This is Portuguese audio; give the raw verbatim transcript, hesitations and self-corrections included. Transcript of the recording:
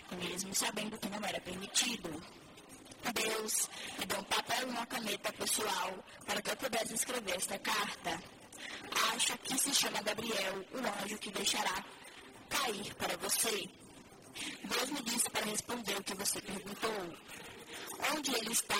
mesmo sabendo que não era permitido. Deus me deu um papel e uma caneta pessoal para que eu pudesse escrever esta carta. Acho que se chama Gabriel, o anjo que deixará cair para você. Deus me disse para responder o que você perguntou. Onde ele está